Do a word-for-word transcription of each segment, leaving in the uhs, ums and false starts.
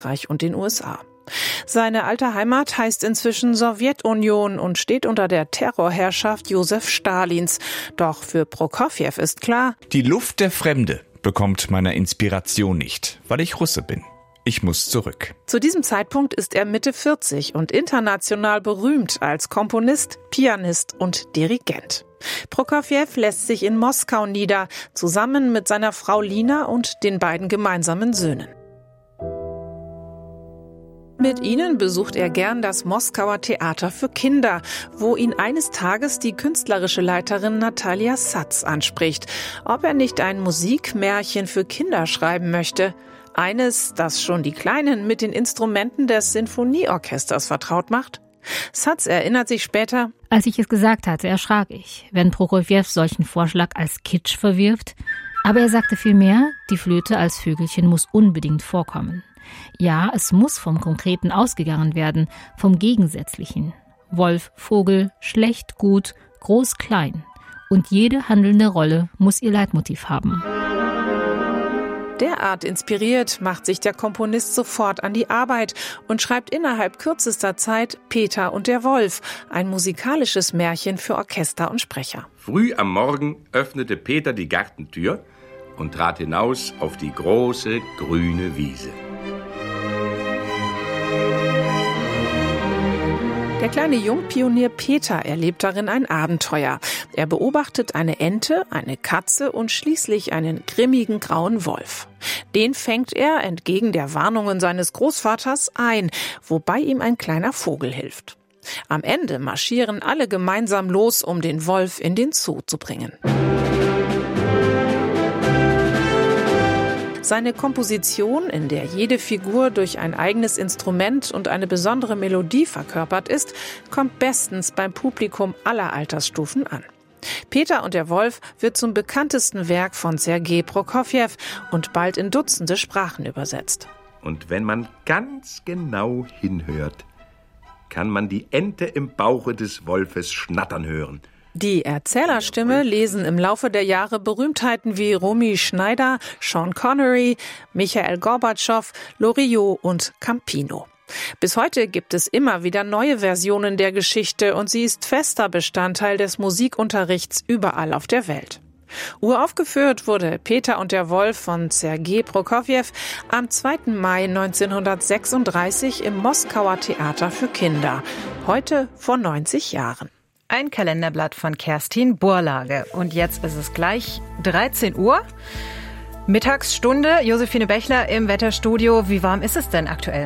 Frankreich und den U S A. Seine alte Heimat heißt inzwischen Sowjetunion und steht unter der Terrorherrschaft Josef Stalins. Doch für Prokofjew ist klar: Die Luft der Fremde bekommt meiner Inspiration nicht, weil ich Russe bin. Ich muss zurück. Zu diesem Zeitpunkt ist er Mitte vierzig und international berühmt als Komponist, Pianist und Dirigent. Prokofjew lässt sich in Moskau nieder, zusammen mit seiner Frau Lina und den beiden gemeinsamen Söhnen. Mit ihnen besucht er gern das Moskauer Theater für Kinder, wo ihn eines Tages die künstlerische Leiterin Natalia Satz anspricht, ob er nicht ein Musikmärchen für Kinder schreiben möchte. Eines, das schon die Kleinen mit den Instrumenten des Sinfonieorchesters vertraut macht. Satz erinnert sich später: Als ich es gesagt hatte, erschrak ich, wenn Prokofjew solchen Vorschlag als Kitsch verwirft. Aber er sagte vielmehr, die Flöte als Vögelchen muss unbedingt vorkommen. Ja, es muss vom Konkreten ausgegangen werden, vom Gegensätzlichen. Wolf, Vogel, schlecht, gut, groß, klein. Und jede handelnde Rolle muss ihr Leitmotiv haben. Derart inspiriert macht sich der Komponist sofort an die Arbeit und schreibt innerhalb kürzester Zeit Peter und der Wolf, ein musikalisches Märchen für Orchester und Sprecher. Früh am Morgen öffnete Peter die Gartentür und trat hinaus auf die große grüne Wiese. Der kleine Jungpionier Peter erlebt darin ein Abenteuer. Er beobachtet eine Ente, eine Katze und schließlich einen grimmigen grauen Wolf. Den fängt er, entgegen der Warnungen seines Großvaters, ein, wobei ihm ein kleiner Vogel hilft. Am Ende marschieren alle gemeinsam los, um den Wolf in den Zoo zu bringen. Seine Komposition, in der jede Figur durch ein eigenes Instrument und eine besondere Melodie verkörpert ist, kommt bestens beim Publikum aller Altersstufen an. Peter und der Wolf wird zum bekanntesten Werk von Sergei Prokofjew und bald in Dutzende Sprachen übersetzt. Und wenn man ganz genau hinhört, kann man die Ente im Bauche des Wolfes schnattern hören. Die Erzählerstimme lesen im Laufe der Jahre Berühmtheiten wie Romy Schneider, Sean Connery, Michael Gorbatschow, Loriot und Campino. Bis heute gibt es immer wieder neue Versionen der Geschichte und sie ist fester Bestandteil des Musikunterrichts überall auf der Welt. Uraufgeführt wurde Peter und der Wolf von Sergei Prokofjew am zweiten Mai neunzehnhundertsechsunddreißig im Moskauer Theater für Kinder, heute vor neunzig Jahren. Ein Kalenderblatt von Kerstin Burlage. Und jetzt ist es gleich dreizehn Uhr. Mittagsstunde. Josephine Bechler im Wetterstudio. Wie warm ist es denn aktuell?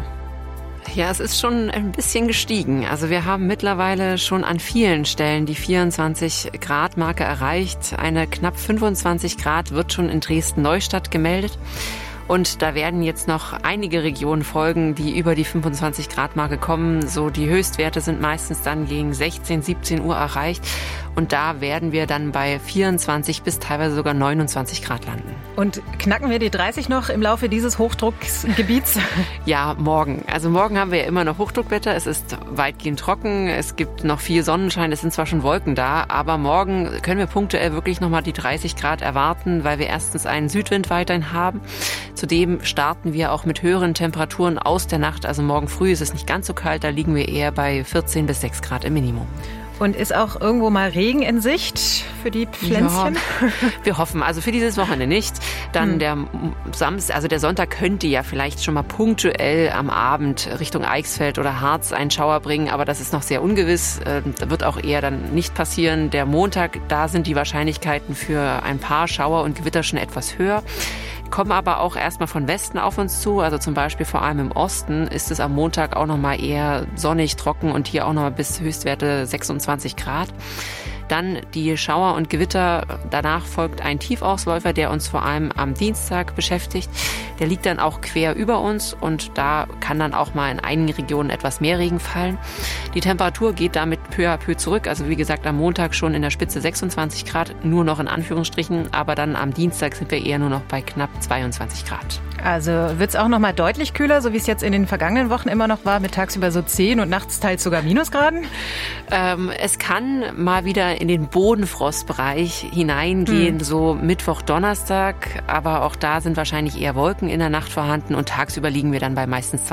Ja, es ist schon ein bisschen gestiegen. Also wir haben mittlerweile schon an vielen Stellen die vierundzwanzig Grad Marke erreicht. Eine knapp fünfundzwanzig Grad wird schon in Dresden-Neustadt gemeldet. Und da werden jetzt noch einige Regionen folgen, die über die fünfundzwanzig Grad Marke kommen. So die Höchstwerte sind meistens dann gegen sechzehn, siebzehn Uhr erreicht. Und da werden wir dann bei vierundzwanzig bis teilweise sogar neunundzwanzig Grad landen. Und knacken wir die dreißig noch im Laufe dieses Hochdrucksgebiets? Ja, morgen. Also morgen haben wir ja immer noch Hochdruckwetter. Es ist weitgehend trocken. Es gibt noch viel Sonnenschein. Es sind zwar schon Wolken da, aber morgen können wir punktuell wirklich nochmal die dreißig Grad erwarten, weil wir erstens einen Südwind weiterhin haben. Zudem starten wir auch mit höheren Temperaturen aus der Nacht. Also morgen früh ist es nicht ganz so kalt. Da liegen wir eher bei vierzehn bis sechs Grad im Minimum. Und ist auch irgendwo mal Regen in Sicht für die Pflänzchen? Ja, wir hoffen. Also für dieses Wochenende nicht. Dann hm. der Samstag, also der Sonntag könnte ja vielleicht schon mal punktuell am Abend Richtung Eichsfeld oder Harz einen Schauer bringen. Aber das ist noch sehr ungewiss. Da wird auch eher dann nicht passieren. Der Montag, da sind die Wahrscheinlichkeiten für ein paar Schauer und Gewitter schon etwas höher. Kommen aber auch erstmal von Westen auf uns zu, also zum Beispiel vor allem im Osten ist es am Montag auch nochmal eher sonnig, trocken und hier auch nochmal bis Höchstwerte sechsundzwanzig Grad. Dann die Schauer und Gewitter, danach folgt ein Tiefausläufer, der uns vor allem am Dienstag beschäftigt. Der liegt dann auch quer über uns und da kann dann auch mal in einigen Regionen etwas mehr Regen fallen. Die Temperatur geht damit peu à peu zurück, also wie gesagt am Montag schon in der Spitze sechsundzwanzig Grad, nur noch in Anführungsstrichen, aber dann am Dienstag sind wir eher nur noch bei knapp zweiundzwanzig Grad. Also wird es auch noch mal deutlich kühler, so wie es jetzt in den vergangenen Wochen immer noch war, mit tagsüber so zehn und nachts teils sogar Minusgraden? Ähm, es kann mal wieder in den Bodenfrostbereich hineingehen, hm. so Mittwoch, Donnerstag, aber auch da sind wahrscheinlich eher Wolken in der Nacht vorhanden und tagsüber liegen wir dann bei meistens